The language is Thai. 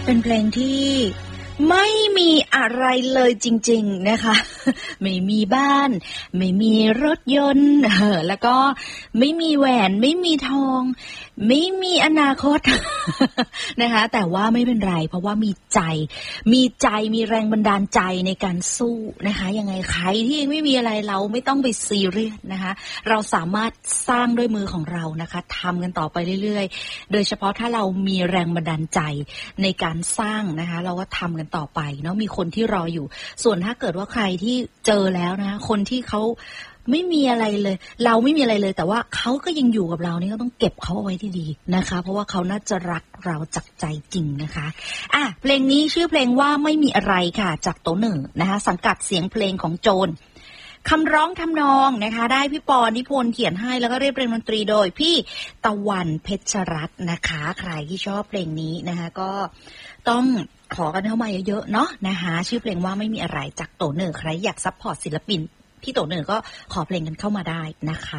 เป็นเพลงที่ไม่มีอะไรเลยจริงๆนะคะไม่มีบ้านไม่มีรถยนต์แล้วก็ไม่มีแหวนไม่มีทองไม่มีอนาคต นะคะแต่ว่าไม่เป็นไรเพราะว่ามีใจมีแรงบันดาลใจในการสู้นะคะยังไงใครที่ไม่มีอะไรเราไม่ต้องไปซีเรียสนะคะเราสามารถสร้างด้วยมือของเรานะคะทำกันต่อไปเรื่อยๆโดยเฉพาะถ้าเรามีแรงบันดาลใจในการสร้างนะคะเราก็ทำกันต่อไปเนาะมีคนที่รออยู่ส่วนถ้าเกิดว่าใครที่เจอแล้วนะคนที่เขาไม่มีอะไรเลยเราไม่มีอะไรเลยแต่ว่าเขาก็ยังอยู่กับเรานี่ก็ต้องเก็บเขาเอาไว้ที่ดีนะคะเพราะว่าเขาน่าจะรักเราจากใจจริงนะคะเพลงนี้ชื่อเพลงว่าไม่มีอะไรค่ะจากโตหนึ่งนะคะสังกัดเสียงเพลงของโจนคำร้องทำนองนะคะได้พี่ปอนิพนธ์เขียนให้แล้วก็เรียบเรียงดนตรีโดยพี่ตะวันเพชรรัตน์นะคะใครที่ชอบเพลงนี้นะคะก็ต้องขอกันเข้ามาเยอะๆเนาะนะคะชื่อเพลงว่าไม่มีอะไรจากโตหนึ่งใครอยากซัพพอร์ตศิลปินพี่โตหนึ่งก็ขอเพลงกันเข้ามาได้นะคะ